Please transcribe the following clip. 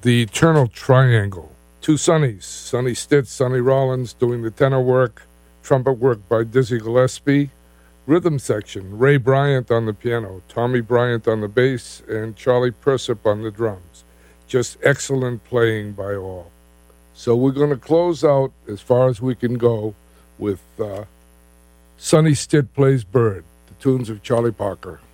The Eternal Triangle. Two Sonnies, Sonny Stitt, Sonny Rollins doing the tenor work, trumpet work by Dizzy Gillespie, rhythm section, Ray Bryant on the piano, Tommy Bryant on the bass, and Charlie Persip on the drums. Just excellent playing by all. So we're going to close out as far as we can go with Sonny Stitt Plays Bird, the tunes of Charlie Parker.